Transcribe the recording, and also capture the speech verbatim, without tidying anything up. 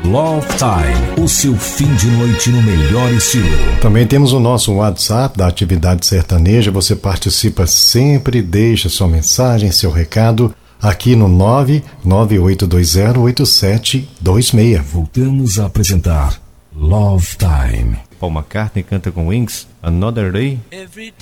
Love Time, o seu fim de noite no melhor estilo. Também temos o nosso WhatsApp da Atividade Sertaneja. Você participa sempre, deixa sua mensagem, seu recado aqui no nove nove oito dois zero oito sete dois seis. Voltamos a apresentar Love Time. Paul McCartney canta com Wings, Another Day. Every